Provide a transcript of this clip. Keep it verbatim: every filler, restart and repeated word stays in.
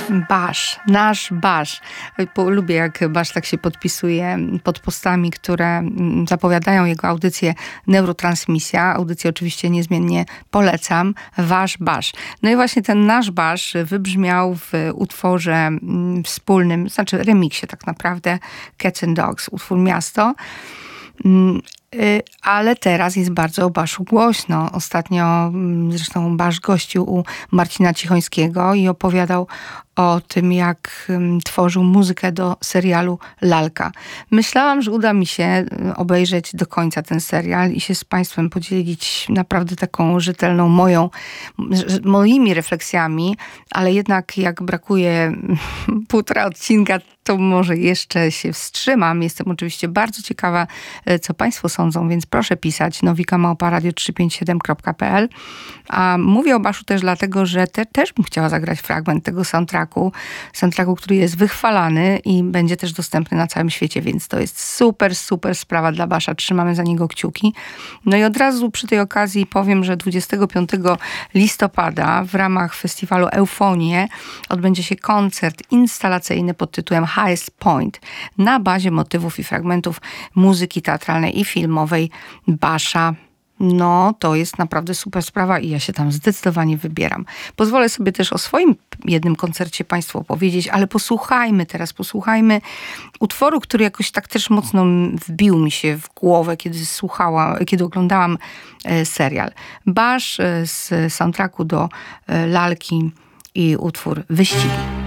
Basz, nasz Basz. Lubię, jak Basz tak się podpisuje pod postami, które zapowiadają jego audycję Neurotransmisja. Audycję oczywiście niezmiennie polecam. Wasz Basz. No i właśnie ten nasz Basz wybrzmiał w utworze wspólnym, znaczy remiksie tak naprawdę, Cats and Dogs, utwór Miasto. Ale teraz jest bardzo o Baszu głośno. Ostatnio zresztą Basz gościł u Marcina Cichońskiego i opowiadał o tym, jak tworzył muzykę do serialu Lalka. Myślałam, że uda mi się obejrzeć do końca ten serial i się z Państwem podzielić naprawdę taką rzetelną moją, moimi refleksjami, ale jednak jak brakuje półtora odcinka, to może jeszcze się wstrzymam. Jestem oczywiście bardzo ciekawa, co Państwo sądzą, więc proszę pisać nowika małpa radio trzysta pięćdziesiąt siedem kropka p l. A mówię o Baszu też dlatego, że te, też bym chciała zagrać fragment tego soundtracku, soundtracku, który jest wychwalany i będzie też dostępny na całym świecie, więc to jest super, super sprawa dla Basza. Trzymamy za niego kciuki. No i od razu przy tej okazji powiem, że dwudziestego piątego listopada w ramach festiwalu Eufonie odbędzie się koncert instalacyjny pod tytułem Highest Point na bazie motywów i fragmentów muzyki teatralnej i filmowej Basza. No, to jest naprawdę super sprawa i ja się tam zdecydowanie wybieram. Pozwolę sobie też o swoim jednym koncercie Państwu opowiedzieć, ale posłuchajmy teraz, posłuchajmy utworu, który jakoś tak też mocno wbił mi się w głowę, kiedy słuchałam, kiedy oglądałam serial. Basz z soundtracku do Lalki i utwór Wyścigi.